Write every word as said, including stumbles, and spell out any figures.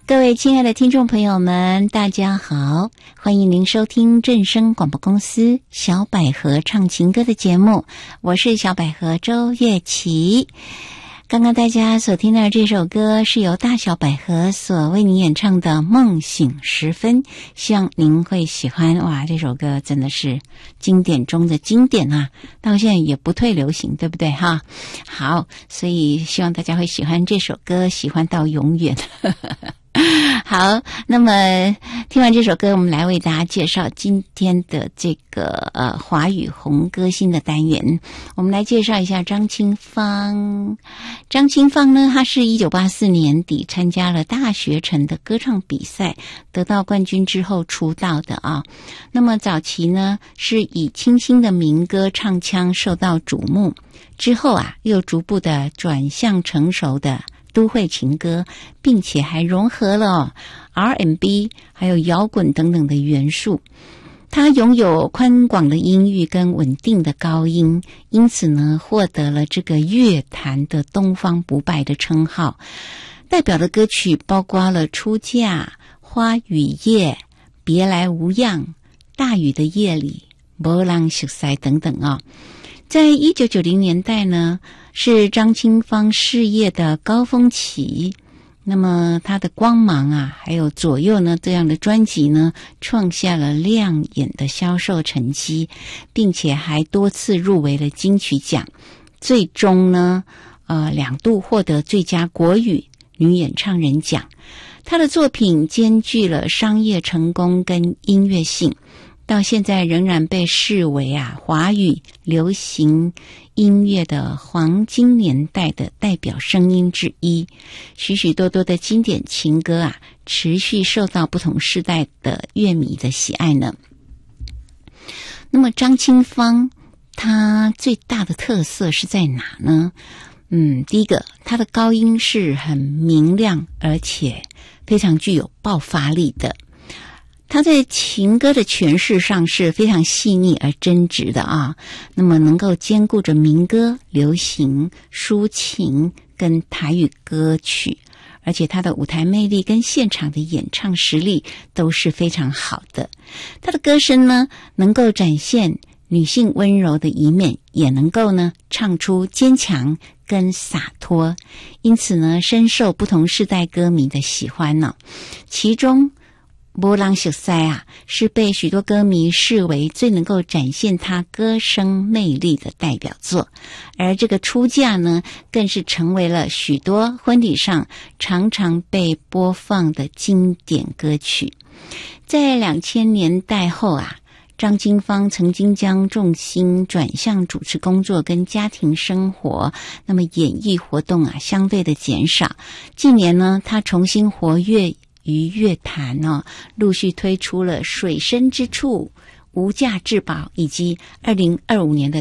各位亲爱的听众朋友们，大家好，欢迎您收听正声广播公司小百合唱情歌的节目，我是小百合周月琪。刚刚大家所听到的这首歌是由大小百合所为您演唱的《梦醒时分》，希望您会喜欢。哇，这首歌真的是经典中的经典啊，到现在也不退流行，对不对哈？好，所以希望大家会喜欢这首歌，喜欢到永远。好，那么听完这首歌，我们来为大家介绍今天的这个呃华语红歌星的单元。我们来介绍一下张清芳。张清芳呢，她是一九八四年底参加了大学城的歌唱比赛，得到冠军之后出道的啊。那么早期呢，是以清新的民歌唱腔受到瞩目，之后啊，又逐步的转向成熟的都会情歌，并且还融合了 R and B 还有摇滚等等的元素。他拥有宽广的音域跟稳定的高音，因此呢，获得了这个乐坛的东方不败的称号。代表的歌曲包括了《出嫁》、《花与叶》、《别来无恙》、《大雨的夜里》、《无人熟悉》等等啊。在一九九零年代呢，是张清芳事业的高峰期。那么她的光芒啊，还有左右呢这样的专辑呢，创下了亮眼的销售成绩，并且还多次入围了金曲奖，最终呢，呃，两度获得最佳国语女演唱人奖。她的作品兼具了商业成功跟音乐性，到现在仍然被视为啊华语流行音乐的黄金年代的代表声音之一。许许多多的经典情歌啊，持续受到不同世代的乐迷的喜爱呢。那么张清芳她最大的特色是在哪呢？嗯，第一个，她的高音是很明亮，而且非常具有爆发力的。他在情歌的诠释上是非常细腻而真挚的啊，那么能够兼顾着民歌、流行、抒情跟台语歌曲，而且他的舞台魅力跟现场的演唱实力都是非常好的。他的歌声呢，能够展现女性温柔的一面，也能够呢唱出坚强跟洒脱，因此呢，深受不同世代歌迷的喜欢呢。其中无人熟悉啊，是被许多歌迷视为最能够展现他歌声魅力的代表作，而这个出嫁呢，更是成为了许多婚礼上常常被播放的经典歌曲。在两千年代后啊，张清芳曾经将重心转向主持工作跟家庭生活，那么演艺活动啊相对的减少。近年呢，她重新活跃于乐坛哦，陆续推出了《水深之处》、《无价之宝》以及二零二五年的